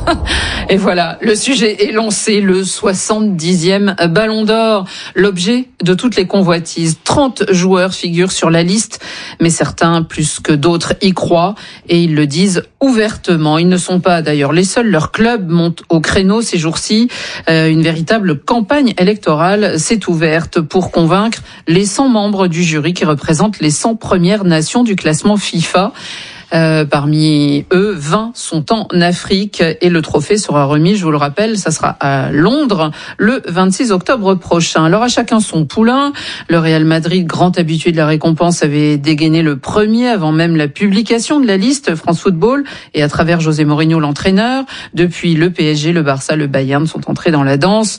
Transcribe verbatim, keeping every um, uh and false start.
Et voilà, le sujet est lancé, le soixante-dixième Ballon d'Or. L'objet de toutes les convoitises. trente joueurs figurent sur la liste, mais certains, plus que d'autres, y croient et ils le disent ouvertement. Ils ne sont pas d'ailleurs les seuls. Leur club monte au créneau ces jours-ci. Euh, une véritable campagne électorale s'est ouverte pour convaincre les cent membres du jury qui représentent les cent premières nations du classement FIFA. Euh, parmi eux, vingt sont en Afrique et le trophée sera remis, je vous le rappelle, ça sera à Londres le vingt-six octobre prochain. Alors à chacun son poulain. Le Real Madrid, grand habitué de la récompense, avait dégainé le premier avant même la publication de la liste. France Football et à travers José Mourinho, l'entraîneur. Depuis le P S G, le Barça, le Bayern sont entrés dans la danse.